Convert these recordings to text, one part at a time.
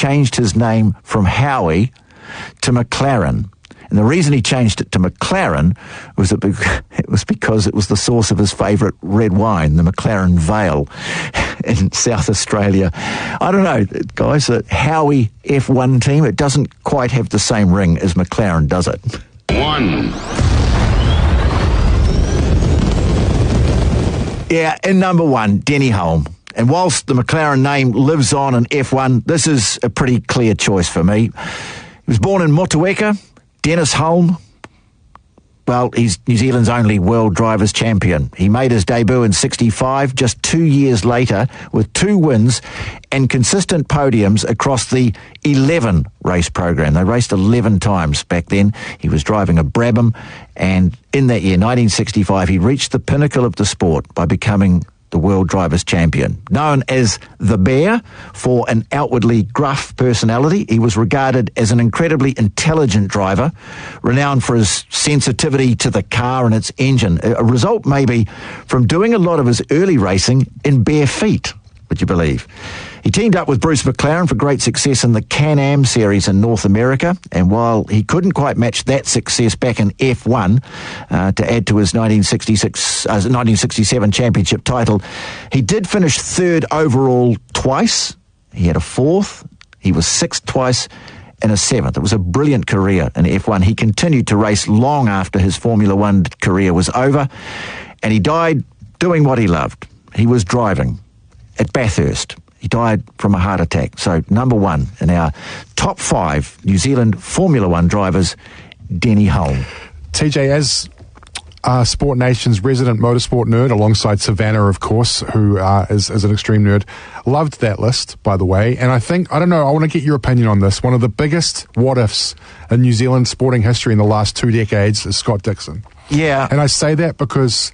changed his name from Howie to McLaren. And the reason he changed it to McLaren was that it was because it was the source of his favourite red wine, the McLaren Vale in South Australia. I don't know, guys, the Howie F1 team, it doesn't quite have the same ring as McLaren, does it? Yeah, in number 1, Denny Hulme. And whilst the McLaren name lives on in F1, this is a pretty clear choice for me. He was born in Motueka. Dennis Hulme, well, he's New Zealand's only World Drivers' Champion. He made his debut in 65, just 2 years later, with 2 wins and consistent podiums across the 11 race program. They raced 11 times back then. He was driving a Brabham, and in that year, 1965, he reached the pinnacle of the sport by becoming the World Drivers' Champion. Known as the Bear for an outwardly gruff personality, he was regarded as an incredibly intelligent driver, renowned for his sensitivity to the car and its engine. A result maybe from doing a lot of his early racing in bare feet, would you believe? He teamed up with Bruce McLaren for great success in the Can-Am series in North America, and while he couldn't quite match that success back in F1 to add to his 1967 championship title, he did finish 3rd overall twice. He had a 4th, he was 6th twice, and a 7th. It was a brilliant career in F1. He continued to race long after his Formula One career was over, and he died doing what he loved. He was driving at Bathurst. He died from a heart attack. So number 1 in our top 5 New Zealand Formula One drivers, Denny Hulme. TJ, as Sport Nation's resident motorsport nerd, alongside Savannah, of course, who is an extreme nerd, loved that list, by the way. And I don't know, I want to get your opinion on this. One of the biggest what-ifs in New Zealand sporting history in the last 2 decades is Scott Dixon. Yeah. And I say that because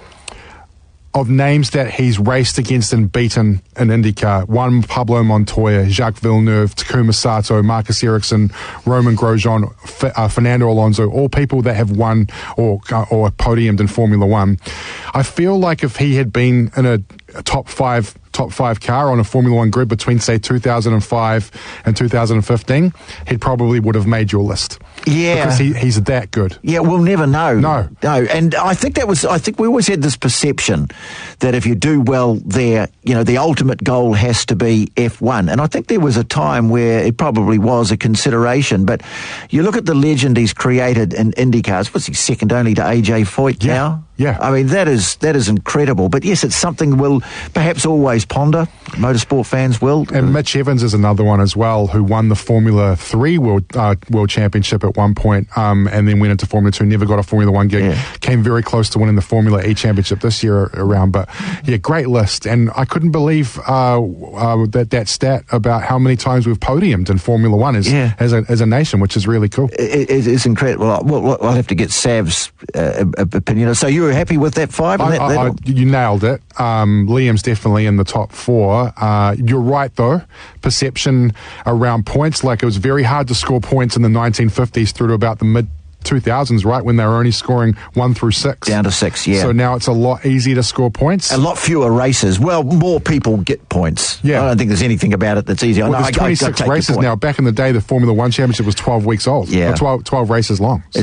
of names that he's raced against and beaten in IndyCar. Juan Pablo Montoya, Jacques Villeneuve, Takuma Sato, Marcus Ericsson, Roman Grosjean, Fernando Alonso, all people that have won or podiumed in Formula One. I feel like if he had been in a top five car on a Formula One grid between, say, 2005 and 2015, he probably would have made your list. Yeah. Because he's that good. Yeah, we'll never know. No. And I think we always had this perception that if you do well there, the ultimate goal has to be F1. And I think there was a time where it probably was a consideration. But you look at the legend he's created in IndyCars. What's he, second only to AJ Foyt now? Yeah. I mean, that is incredible. But yes, it's something we'll perhaps always ponder. Motorsport fans will. And Mitch Evans is another one as well, who won the Formula 3 World Championship at one point, and then went into Formula 2, never got a Formula 1 gig. Yeah. Came very close to winning the Formula E Championship this year around. But yeah, great list. And I couldn't believe that stat about how many times we've podiumed in Formula 1 as a nation, which is really cool. It is incredible. I'll have to get Sav's opinion. So you were happy with that 5? You nailed it. Liam's definitely in the top 4. You're right, though. Perception around points, like it was very hard to score points in the 1950s through to about the mid 2000s, right, when they were only scoring 1 through 6. Down to 6, yeah. So now it's a lot easier to score points. A lot fewer races. Well, more people get points. Yeah. I don't think there's anything about it that's easy. Well, there's 26 races now. Back in the day, the Formula One Championship was 12 weeks old. Yeah. 12 races long. So.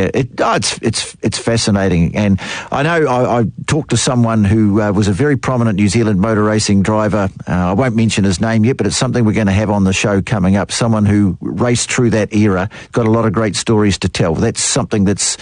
It's fascinating. And I know I talked to someone who was a very prominent New Zealand motor racing driver. I won't mention his name yet, but it's something we're going to have on the show coming up. Someone who raced through that era, got a lot of great stories to tell. That's something that's